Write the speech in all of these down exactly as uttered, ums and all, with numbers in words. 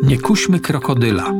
Nie kuśmy krokodyla.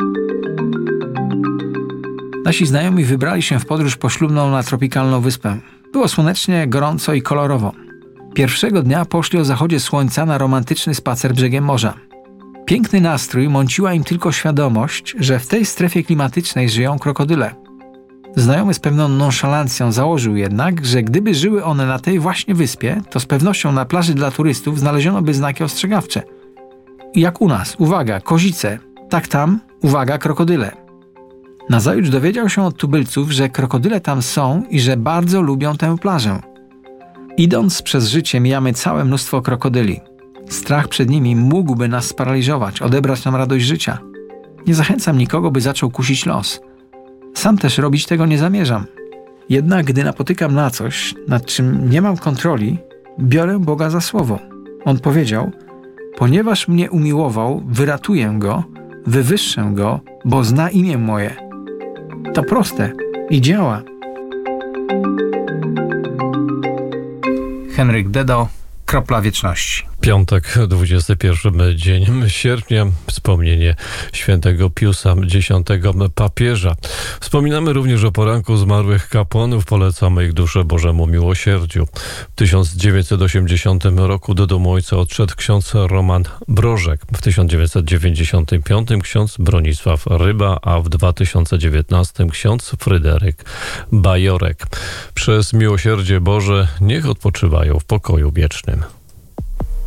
Nasi znajomi wybrali się w podróż poślubną na tropikalną wyspę. Było słonecznie, gorąco i kolorowo. Pierwszego dnia poszli o zachodzie słońca na romantyczny spacer brzegiem morza. Piękny nastrój mąciła im tylko świadomość, że w tej strefie klimatycznej żyją krokodyle. Znajomy z pewną nonszalancją założył jednak, że gdyby żyły one na tej właśnie wyspie, to z pewnością na plaży dla turystów znaleziono by znaki ostrzegawcze. Jak u nas, uwaga, kozice, tak tam, uwaga, krokodyle. Nazajutrz dowiedział się od tubylców, że krokodyle tam są i że bardzo lubią tę plażę. Idąc przez życie mijamy całe mnóstwo krokodyli. Strach przed nimi mógłby nas sparaliżować, odebrać nam radość życia. Nie zachęcam nikogo, by zaczął kusić los. Sam też robić tego nie zamierzam. Jednak gdy napotykam na coś, nad czym nie mam kontroli, biorę Boga za słowo. On powiedział: ponieważ mnie umiłował, wyratuję go, wywyższę go, bo zna imię moje. To proste i działa. Henryk Dedo, Kropla Wieczności. Piątek, dwudziesty pierwszy dzień sierpnia, wspomnienie świętego Piusa Dziesiątego, papieża. Wspominamy również o poranku zmarłych kapłanów, polecamy ich duszę Bożemu miłosierdziu. W tysiąc dziewięćset osiemdziesiątym roku do domu ojca odszedł ksiądz Roman Brożek. W tysiąc dziewięćset dziewięćdziesiątym piątym ksiądz Bronisław Ryba, a w dwa tysiące dziewiętnastym ksiądz Fryderyk Bajorek. Przez miłosierdzie Boże niech odpoczywają w pokoju wiecznym.